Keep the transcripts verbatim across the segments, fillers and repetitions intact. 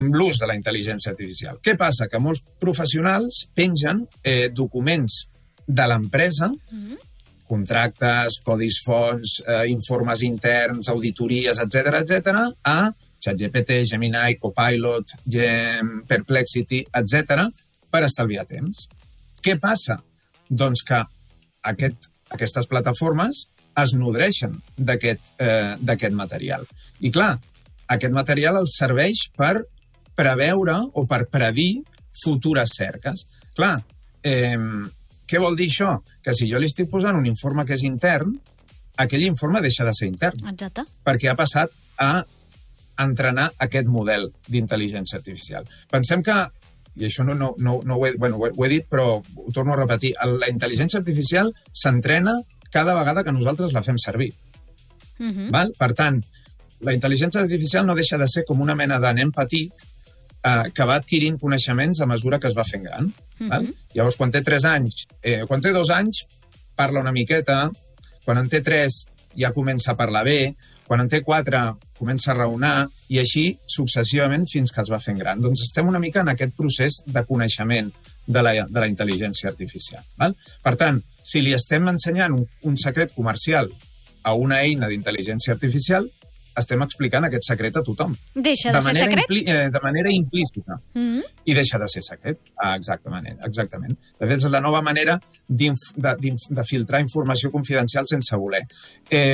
l'ús de la intel·ligència artificial. Què passa? Que molts professionals pengen eh, documents de l'empresa, mm-hmm. contractes, codis fonts, eh, informes interns, auditories, etcètera, etcètera, a ChatGPT, Gemini, Copilot, Gem, Perplexity, etcètera, per estalviar temps. Què passa? Doncs que aquest, aquestes plataformes es nodreixen d'aquest eh, d'aquest material. I clar, aquest material els serveix per preveure o per predir futures cerques. Clar, eh, què vol dir això? Que si jo li estic posant un informe que és intern, aquell informe deixa de ser intern. Exacte. Perquè ha passat a entrenar aquest model d'intel·ligència artificial. Pensem que, i això no, no, no, no ho, he, bueno, ho he dit, però ho torno a repetir, la intel·ligència artificial s'entrena cada vegada que nosaltres la fem servir. Mm-hmm. Val? Per tant, la intel·ligència artificial no deixa de ser com una mena de nen petit eh, que va adquirint coneixements a mesura que es va fent gran. Mm-hmm. Val? Llavors, quan té tres anys, eh, quan té dos anys, parla una miqueta, quan en té tres ja comença a parlar bé, quan en té quatre comença a raonar, i així successivament fins que es va fent gran. Doncs estem una mica en aquest procés de coneixement de la, de la intel·ligència artificial. Val? Per tant, si li estem ensenyant un, un secret comercial a una eina d'intel·ligència artificial, estem explicant aquest secret a tothom. Deixa de, de ser secret? Impli, eh, de manera implícita. Mm-hmm. I deixa de ser secret. Ah, exactament, exactament. De fet, és la nova manera de, de filtrar informació confidencial sense voler. Eh,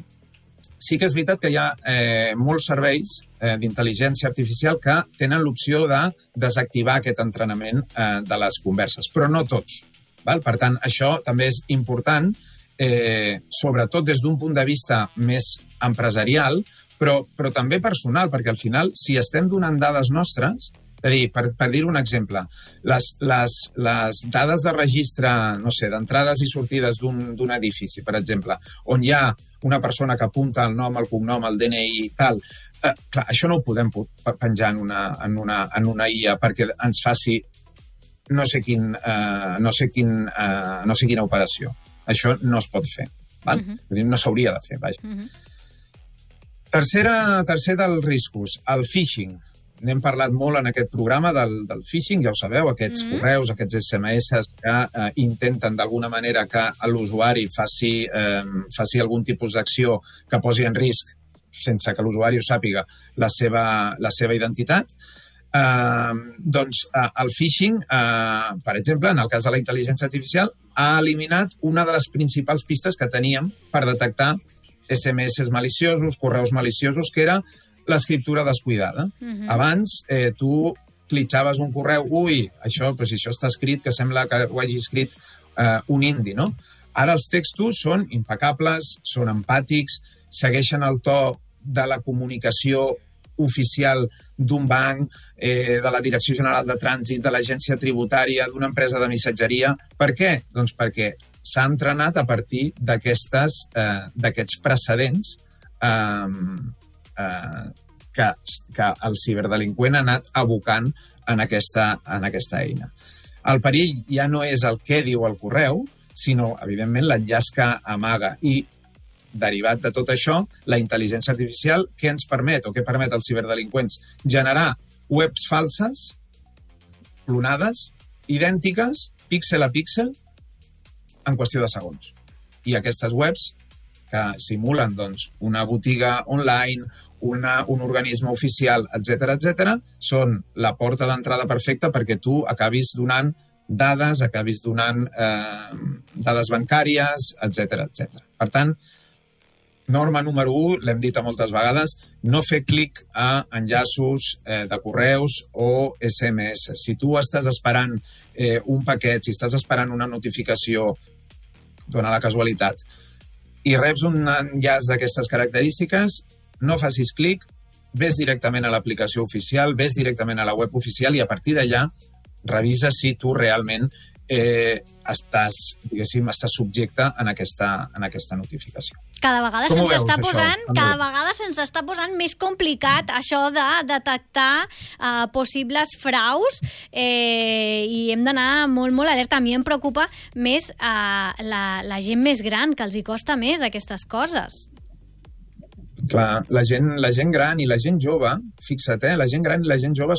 sí que és veritat que hi ha eh, molts serveis eh, d'intel·ligència artificial que tenen l'opció de desactivar aquest entrenament eh, de les converses, però no tots. Val? Per tant, això també és important, eh, sobretot des d'un punt de vista més empresarial, però, però també personal, perquè al final, si estem donant dades nostres, és a dir, per, per dir un exemple, les, les, les dades de registre, no sé, d'entrades i sortides d'un edifici, per exemple, on hi ha una persona que apunta el nom, el cognom, el D N I i tal, eh, clar, això no ho podem penjar en una, en una, en una I A perquè ens faci no sé, quin, eh, no, sé quin, eh, no sé quina operació. Això no es pot fer. Val? Uh-huh. No s'hauria de fer, vaja. Uh-huh. Tercera, tercer dels riscos, el phishing. N'hem parlat molt en aquest programa del, del phishing, ja ho sabeu, aquests mm-hmm. correus, aquests S M S que eh, intenten d'alguna manera que l'usuari faci, eh, faci algun tipus d'acció que posi en risc, sense que l'usuari ho sàpiga, la seva, la seva identitat. Eh, doncs eh, el phishing, eh, per exemple, en el cas de la intel·ligència artificial, ha eliminat una de les principals pistes que teníem per detectar S M S maliciosos, correus maliciosos, que era l'escriptura descuidada. Uh-huh. Abans, eh, tu clitjaves un correu, ui, això, però si això està escrit, que sembla que ho hagi escrit eh, un indi, no? Ara els textos són impecables, són empàtics, segueixen el to de la comunicació oficial d'un banc, eh, de la Direcció General de Trànsit, de l'Agència Tributària, d'una empresa de missatgeria. Per què? Doncs perquè s'ha entrenat a partir d'aquestes, eh, d'aquests precedents eh, eh, que, que el ciberdelinqüent ha anat abocant en aquesta, en aquesta eina. El perill ja no és el què diu el correu, sinó, evidentment, l'enllaç que amaga. I, derivat de tot això, la intel·ligència artificial, què ens permet o què permet als ciberdelinqüents? Generar webs falses, clonades, idèntiques, píxel a píxel, en qüestió de segons. I aquestes webs que simulen doncs, una botiga online, una, un organisme oficial, etcètera, etcètera, són la porta d'entrada perfecta perquè tu acabis donant dades, acabis donant eh, dades bancàries, etcètera, etcètera. Per tant, norma número u, l'hem dit a moltes vegades, no fer clic a enllaços eh, de correus o S M S. Si tu estàs esperant eh, un paquet, si estàs esperant una notificació, dona la casualitat, i reps un enllaç d'aquestes característiques, no facis clic, ves directament a l'aplicació oficial, ves directament a la web oficial i a partir d'allà revisa si tu realment eh, estàs, diguéssim, estàs subjecte en aquesta, en aquesta notificació. Cada vegada se'ns està posant, cada vegada se'ns està posant més complicat això de detectar uh, possibles fraus eh, i hem d'anar molt, molt alerta. A mi em preocupa més uh, la, la gent més gran, que els hi costa més aquestes coses. Clar, la gent, la gent gran i la gent jove, fixa't, eh, la gent gran i la gent jove